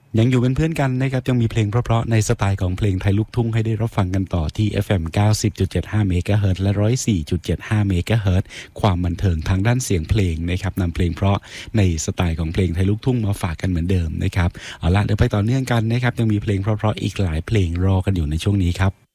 ยังอยู่เป็นเพื่อนกันนะครับยังมีเพลงเพราะๆในสไตล์ของเพลงไทยลูกทุ่งให้ได้รับฟังกันต่อที่ FM 90.75 เมกะเฮิรตซ์และ 104.75 เมกะเฮิรตซ์ความบันเทิงทางด้านเสียงเพลงนะครับนำเพลงเพราะในสไตล์ของเพลงไทยลูกทุ่งมาฝากกันเหมือนเดิมนะครับเอาละเดี๋ยวไปต่อเนื่องกันนะครับยังมีเพลงเพราะๆอีกหลายเพลงรอกันอยู่ในช่วงนี้ครับ